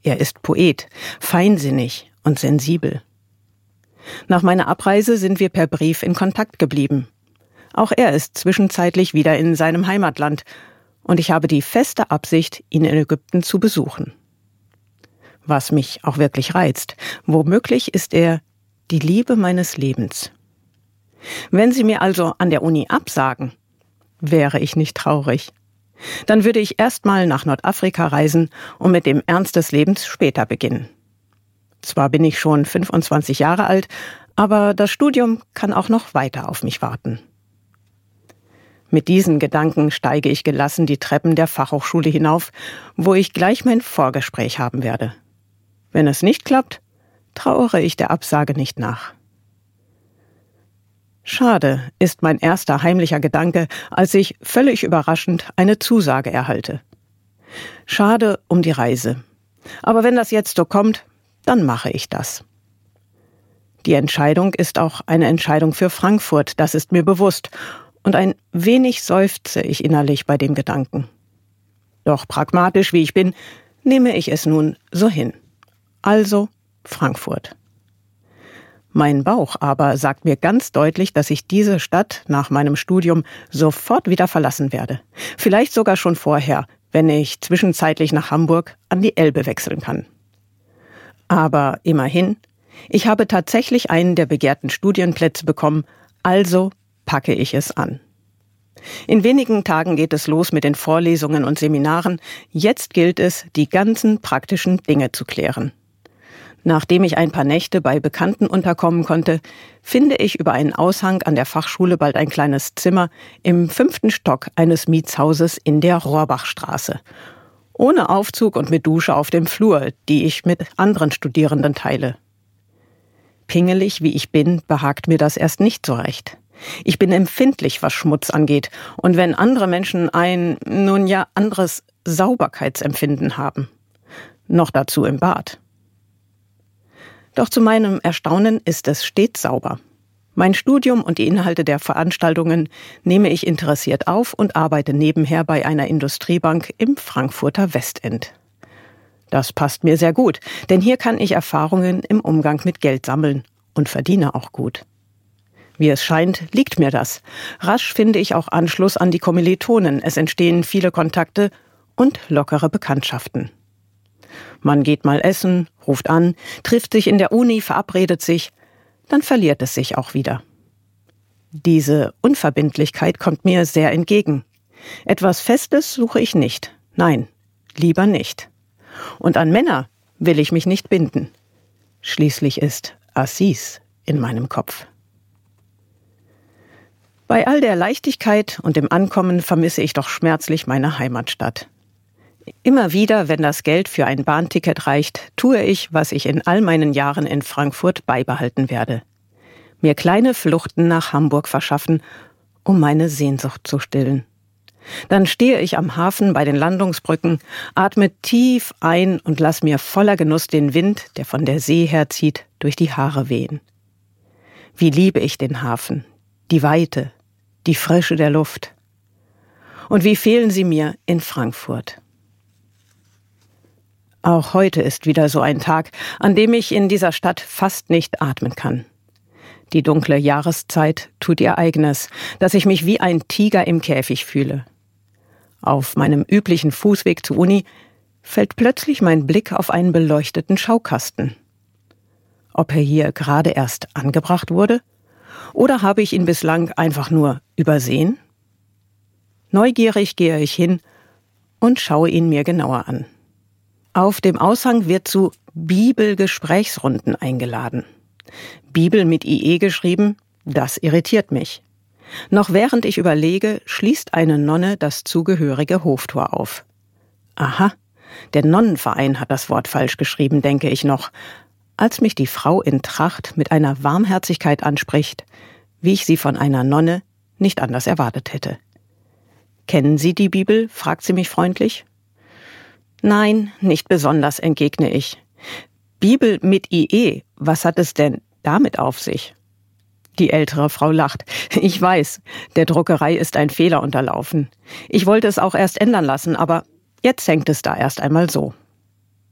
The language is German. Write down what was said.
Er ist Poet, feinsinnig und sensibel. Nach meiner Abreise sind wir per Brief in Kontakt geblieben. Auch er ist zwischenzeitlich wieder in seinem Heimatland und ich habe die feste Absicht, ihn in Ägypten zu besuchen. Was mich auch wirklich reizt, womöglich ist er die Liebe meines Lebens. Wenn Sie mir also an der Uni absagen, wäre ich nicht traurig. Dann würde ich erstmal nach Nordafrika reisen und mit dem Ernst des Lebens später beginnen. Zwar bin ich schon 25 Jahre alt, aber das Studium kann auch noch weiter auf mich warten. Mit diesen Gedanken steige ich gelassen die Treppen der Fachhochschule hinauf, wo ich gleich mein Vorgespräch haben werde. Wenn es nicht klappt, trauere ich der Absage nicht nach. Schade ist mein erster heimlicher Gedanke, als ich völlig überraschend eine Zusage erhalte. Schade um die Reise. Aber wenn das jetzt so kommt, dann mache ich das. Die Entscheidung ist auch eine Entscheidung für Frankfurt, das ist mir bewusst. Und ein wenig seufze ich innerlich bei dem Gedanken. Doch pragmatisch wie ich bin, nehme ich es nun so hin. Also Frankfurt. Mein Bauch aber sagt mir ganz deutlich, dass ich diese Stadt nach meinem Studium sofort wieder verlassen werde. Vielleicht sogar schon vorher, wenn ich zwischenzeitlich nach Hamburg an die Elbe wechseln kann. Aber immerhin, ich habe tatsächlich einen der begehrten Studienplätze bekommen, also packe ich es an. In wenigen Tagen geht es los mit den Vorlesungen und Seminaren. Jetzt gilt es, die ganzen praktischen Dinge zu klären. Nachdem ich ein paar Nächte bei Bekannten unterkommen konnte, finde ich über einen Aushang an der Fachschule bald ein kleines Zimmer im 5. Stock eines Mietshauses in der Rohrbachstraße. Ohne Aufzug und mit Dusche auf dem Flur, die ich mit anderen Studierenden teile. Pingelig wie ich bin, behagt mir das erst nicht so recht. Ich bin empfindlich, was Schmutz angeht. Und wenn andere Menschen ein, anderes Sauberkeitsempfinden haben. Noch dazu im Bad. Doch zu meinem Erstaunen ist es stets sauber. Mein Studium und die Inhalte der Veranstaltungen nehme ich interessiert auf und arbeite nebenher bei einer Industriebank im Frankfurter Westend. Das passt mir sehr gut, denn hier kann ich Erfahrungen im Umgang mit Geld sammeln und verdiene auch gut. Wie es scheint, liegt mir das. Rasch finde ich auch Anschluss an die Kommilitonen. Es entstehen viele Kontakte und lockere Bekanntschaften. Man geht mal essen, ruft an, trifft sich in der Uni, verabredet sich, dann verliert es sich auch wieder. Diese Unverbindlichkeit kommt mir sehr entgegen. Etwas Festes suche ich nicht. Nein, lieber nicht. Und an Männer will ich mich nicht binden. Schließlich ist Assis in meinem Kopf. Bei all der Leichtigkeit und dem Ankommen vermisse ich doch schmerzlich meine Heimatstadt. Immer wieder, wenn das Geld für ein Bahnticket reicht, tue ich, was ich in all meinen Jahren in Frankfurt beibehalten werde. Mir kleine Fluchten nach Hamburg verschaffen, um meine Sehnsucht zu stillen. Dann stehe ich am Hafen bei den Landungsbrücken, atme tief ein und lass mir voller Genuss den Wind, der von der See herzieht, durch die Haare wehen. Wie liebe ich den Hafen, die Weite, die Frische der Luft. Und wie fehlen sie mir in Frankfurt. Auch heute ist wieder so ein Tag, an dem ich in dieser Stadt fast nicht atmen kann. Die dunkle Jahreszeit tut ihr Eigenes, dass ich mich wie ein Tiger im Käfig fühle. Auf meinem üblichen Fußweg zur Uni fällt plötzlich mein Blick auf einen beleuchteten Schaukasten. Ob er hier gerade erst angebracht wurde? Oder habe ich ihn bislang einfach nur übersehen? Neugierig gehe ich hin und schaue ihn mir genauer an. Auf dem Aushang wird zu Bibelgesprächsrunden eingeladen. Bibel mit IE geschrieben, das irritiert mich. Noch während ich überlege, schließt eine Nonne das zugehörige Hoftor auf. Aha, der Nonnenverein hat das Wort falsch geschrieben, denke ich noch, als mich die Frau in Tracht mit einer Warmherzigkeit anspricht, wie ich sie von einer Nonne nicht anders erwartet hätte. »Kennen Sie die Bibel?« fragt sie mich freundlich. »Nein, nicht besonders«, entgegne ich. »Bibel mit IE, was hat es denn damit auf sich?« Die ältere Frau lacht. »Ich weiß, der Druckerei ist ein Fehler unterlaufen. Ich wollte es auch erst ändern lassen, aber jetzt hängt es da erst einmal so.«